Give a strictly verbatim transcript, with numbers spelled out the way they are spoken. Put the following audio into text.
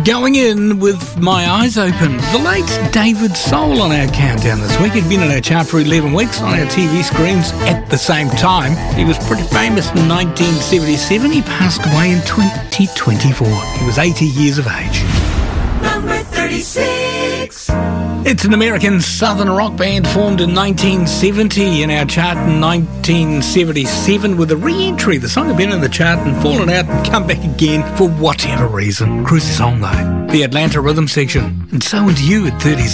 Going in with my eyes open, the late David Soul on our countdown this week. He'd been on our chart for eleven weeks on our T V screens at the same time. He was pretty famous in nineteen seventy-seven. He passed away in twenty twenty-four. He was eighty years of age. Number thirty-six. It's an American southern rock band formed in nineteen seventy, in our chart in nineteen seventy-seven with a re-entry. The song had been in the chart and fallen out and come back again for whatever reason. Cruisy song though. The Atlanta Rhythm Section. And so into you at thirty-six.